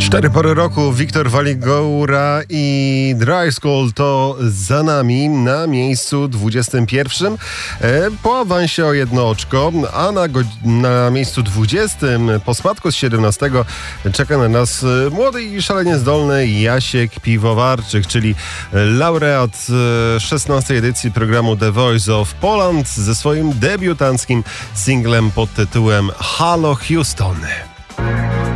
4 pory roku, Wiktor Waligura i Dry School to za nami na miejscu 21. Po awansie o jedno oczko, a na miejscu 20 po spadku z 17 czeka na nas młody i szalenie zdolny Jasiek Piwowarczyk, czyli laureat 16 edycji programu The Voice of Poland ze swoim debiutanckim singlem pod tytułem Halo Houston.